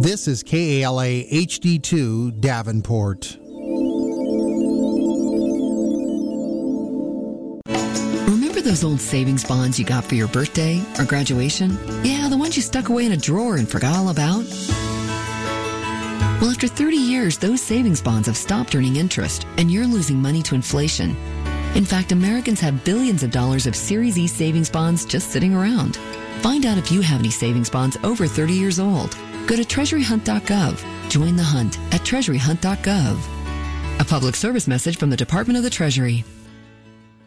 This is KALA HD2 Davenport. Remember those old savings bonds you got for your birthday or graduation? Yeah, the ones you stuck away in a drawer and forgot all about? Well, after 30 years, those savings bonds have stopped earning interest, and you're losing money to inflation. In fact, Americans have billions of dollars of Series E savings bonds just sitting around. Find out if you have any savings bonds over 30 years old. Go to TreasuryHunt.gov. Join the hunt at TreasuryHunt.gov. A public service message from the Department of the Treasury.